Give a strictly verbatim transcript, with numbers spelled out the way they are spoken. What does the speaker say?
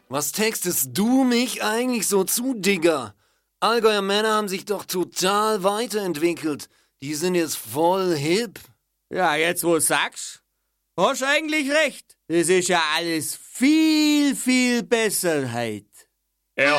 Was textest du mich eigentlich so zu, Digga? Allgäuer Männer haben sich doch total weiterentwickelt. Die sind jetzt voll hip. Ja, jetzt wo sagst, hast eigentlich recht. Es ist ja alles viel, viel besser heute.